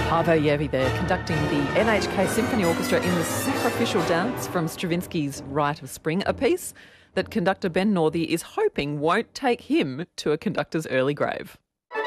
Paavo Järvi there, conducting the NHK Symphony Orchestra in the Sacrificial Dance from Stravinsky's Rite of Spring, a piece that conductor Ben Northey is hoping won't take him to a conductor's early grave.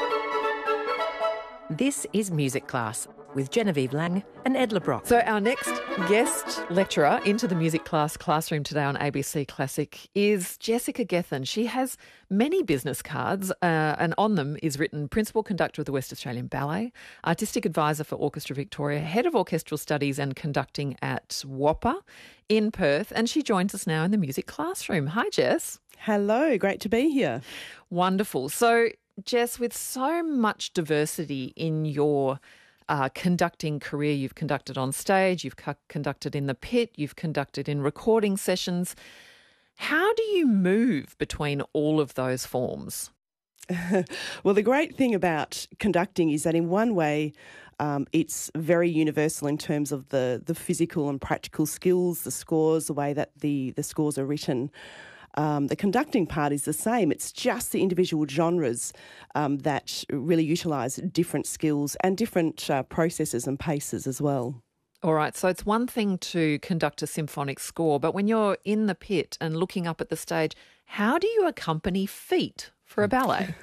This is Music Class with Genevieve Lang and Ed LeBrock. So our next guest lecturer into the music classroom today on ABC Classic is Jessica Gethin. She has many business cards and on them is written Principal Conductor of the West Australian Ballet, Artistic Advisor for Orchestra Victoria, Head of Orchestral Studies and Conducting at WAAPA in Perth, and she joins us now in the music classroom. Hi, Jess. Hello, great to be here. Wonderful. So, Jess, with so much diversity in your conducting career, you've conducted on stage, you've conducted in the pit, you've conducted in recording sessions. How do you move between all of those forms? Well, the great thing about conducting is that in one way, it's very universal in terms of the physical and practical skills, the scores, the way that the scores are written. The conducting part is the same. It's just the individual genres that really utilise different skills and different processes and paces as well. All right, so it's one thing to conduct a symphonic score, but when you're in the pit and looking up at the stage, how do you accompany feet for a ballet?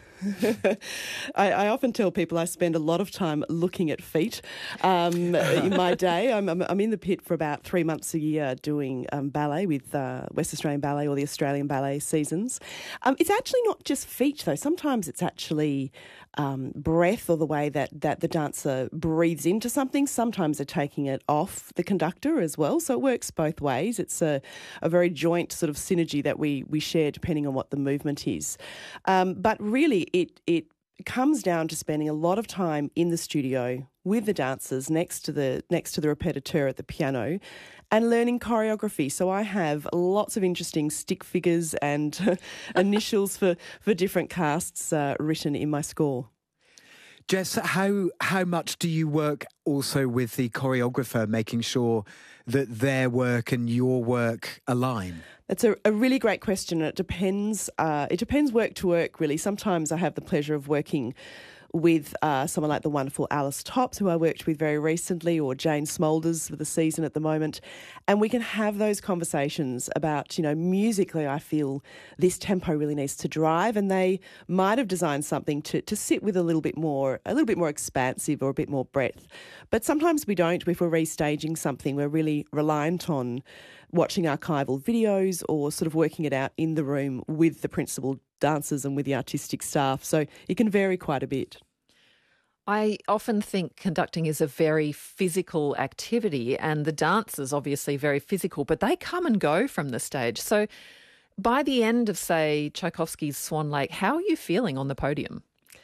I often tell people I spend a lot of time looking at feet in my day. I'm in the pit for about 3 months a year doing ballet with West Australian Ballet or the Australian Ballet seasons. It's actually not just feet though. Sometimes it's actually breath or the way that the dancer breathes into something. Sometimes they're taking it off the conductor as well. So it works both ways. It's a very joint sort of synergy that we share depending on what the movement is. But really, it comes down to spending a lot of time in the studio with the dancers next to the repetiteur at the piano and learning choreography. So I have lots of interesting stick figures and initials for different casts written in my score. Jess, how much do you work also with the choreographer, making sure that their work and your work align? That's a really great question. It depends work to work, really. Sometimes I have the pleasure of working with someone like the wonderful Alice Tops, who I worked with very recently, or Jane Smolders for the season at the moment. And we can have those conversations about, musically I feel this tempo really needs to drive, and they might have designed something to sit with a little bit more expansive or a bit more breadth. But sometimes we don't. If we're restaging something, we're really reliant on watching archival videos or sort of working it out in the room with the principal dancers and with the artistic staff. So it can vary quite a bit. I often think conducting is a very physical activity, and the dancers obviously very physical, but they come and go from the stage. So by the end of, say, Tchaikovsky's Swan Lake, how are you feeling on the podium?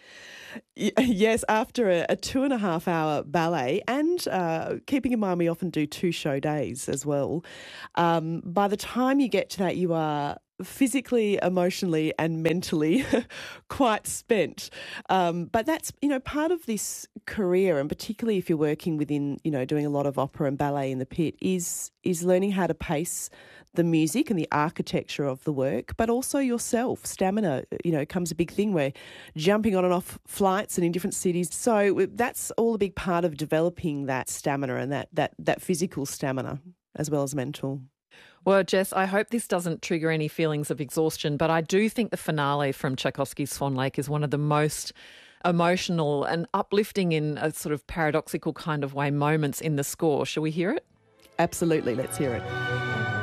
Yes, after a 2.5 hour ballet, and keeping in mind we often do 2 show days as well, by the time you get to that, you are physically, emotionally and mentally quite spent. But that's, part of this career, and particularly if you're working within, doing a lot of opera and ballet in the pit, is learning how to pace the music and the architecture of the work, but also yourself. Stamina, comes a big thing. We're jumping on and off flights and in different cities. So that's all a big part of developing that stamina and that physical stamina as well as mental. Well, Jess, I hope this doesn't trigger any feelings of exhaustion, but I do think the finale from Tchaikovsky's Swan Lake is one of the most emotional and uplifting in a sort of paradoxical kind of way moments in the score. Shall we hear it? Absolutely, let's hear it.